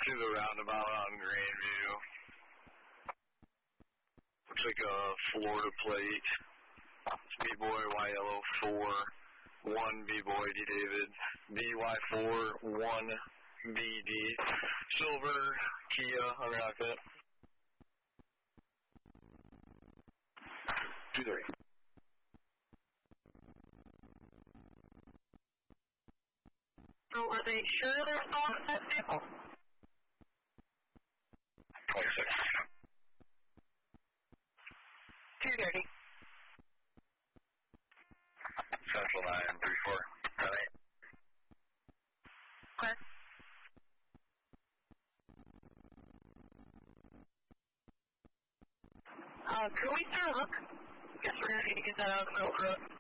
to the roundabout on Grandview. Looks like a Florida plate. It's B-Boy YLO 4 1 B-Boy D David BY4 1 BD Silver Kia under outfit. 2-3. So are they sure they're on that vehicle? 26. 2:30. Central 934. 10-8. Okay. Can we start a look? Guess we're going to need to get that out of the middle road.